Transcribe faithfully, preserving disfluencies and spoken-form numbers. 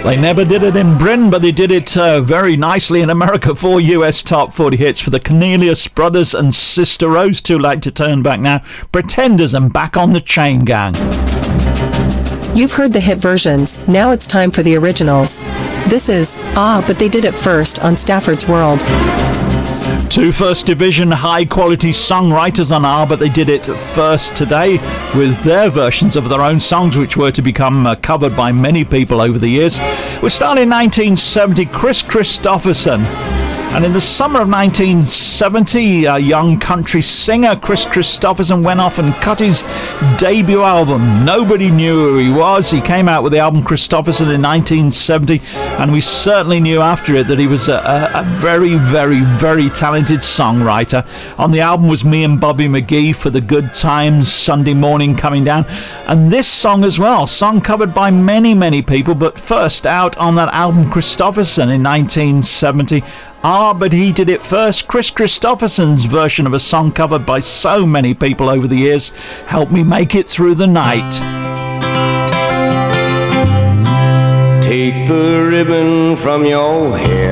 They never did it in Britain, but they did it uh, very nicely in America. Four U S top forty hits for the Cornelius Brothers and Sister Rose. Too late to turn back now. Pretenders and Back on the Chain Gang. You've heard the hit versions, now it's time for the originals. This is Ah, But They Did It First on Stafford's World. Two First Division high-quality songwriters on Ah, But They Did It First today with their versions of their own songs, which were to become uh, covered by many people over the years. We start in nineteen seventy, Chris Christopherson. And in the summer of nineteen seventy, a young country singer, Chris Christopherson, went off and cut his debut album. Nobody knew who he was. He came out with the album Christopherson in nineteen seventy, and we certainly knew after it that he was a, a, a very, very, very talented songwriter. On the album was me and Bobby McGee for the Good Times, Sunday Morning Coming Down, and this song as well, song covered by many, many people, but first out on that album Christopherson in nineteen seventy. Ah, But He Did It First, Chris Christopherson's version of a song covered by so many people over the years. Help Me Make It Through the Night. Take the ribbon from your hair,